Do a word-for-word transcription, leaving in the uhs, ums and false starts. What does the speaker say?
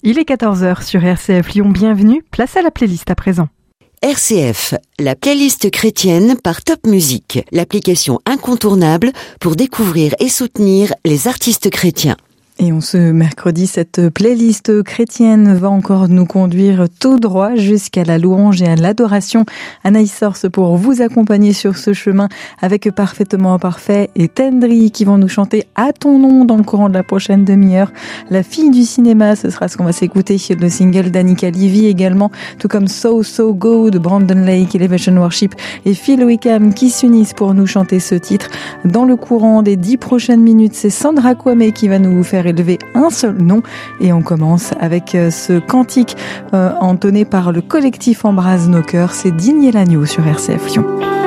Il est quatorze heures sur R C F Lyon, bienvenue, place à la playlist à présent. R C F, la playlist chrétienne par Top Music, l'application incontournable pour découvrir et soutenir les artistes chrétiens. Et on ce mercredi, cette playlist chrétienne va encore nous conduire tout droit jusqu'à la louange et à l'adoration. Anaïs Sorce pour vous accompagner sur ce chemin avec Parfaitement Parfait et Tendry qui vont nous chanter à ton nom dans le courant de la prochaine demi-heure. La fille du cinéma, ce sera ce qu'on va s'écouter, le single d'Annika Levy également, tout comme So So Go de Brandon Lake, Elevation Worship et Phil Wickham qui s'unissent pour nous chanter ce titre. Dans le courant des dix prochaines minutes, c'est Sandra Kwame qui va nous faire élever un seul nom et on commence avec ce cantique euh, entonné par le collectif Embrase nos cœurs, c'est Digner l'agneau sur R C F Lyon.